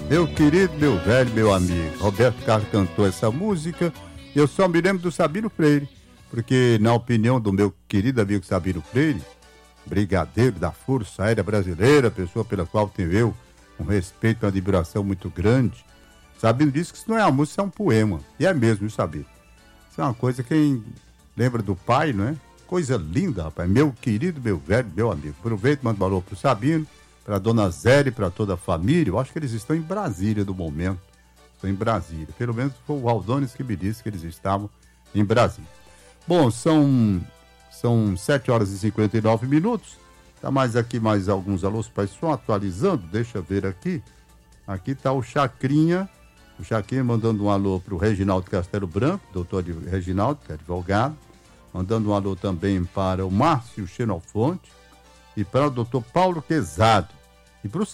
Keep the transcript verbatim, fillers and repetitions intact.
Meu querido, meu velho, meu amigo. Roberto Carlos cantou essa música. Eu só me lembro do Sabino Freire, porque na opinião do meu querido amigo Sabino Freire, brigadeiro da Força Aérea Brasileira, pessoa pela qual tenho eu um respeito e uma admiração muito grande, Sabino disse que isso não é uma música, isso é um poema. E é mesmo, Sabino. Isso é uma coisa, quem lembra do pai, não é? Coisa linda, rapaz. Meu querido, meu velho, meu amigo. Aproveito e mando valor pro Sabino, pra dona Zélia e pra toda a família. Eu acho que eles estão em Brasília no momento. Estão em Brasília. Pelo menos foi o Aldones que me disse que eles estavam em Brasília. Bom, são, são sete horas e cinquenta e nove minutos. Tá mais aqui, mais alguns alôs, pai, só atualizando. Deixa eu ver aqui. Aqui tá o Chacrinha. O Chacrinha mandando um alô pro Reginaldo Castelo Branco, doutor Reginaldo, que é advogado. Mandando um alô também para o Márcio Xenofonte e para o doutor Paulo Quezado. E para o